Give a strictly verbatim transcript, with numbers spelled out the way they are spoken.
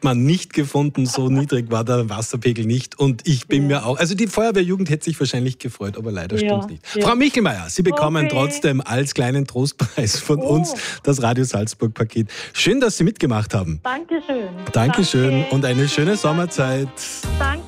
man nicht gefunden. So niedrig war der Wasserpegel nicht. Und ich bin Ja. mir auch, also die Feuerwehrjugend hätte sich wahrscheinlich gefreut, aber leider Ja, stimmt's nicht. ja. Frau Michelmeier, Sie bekommen Okay. trotzdem als kleinen Trostpreis von Oh. uns das Radio Salzburg-Paket. Schön, dass Sie mitgemacht haben. Dankeschön. Dankeschön Danke. und eine schöne Sommerzeit. Danke.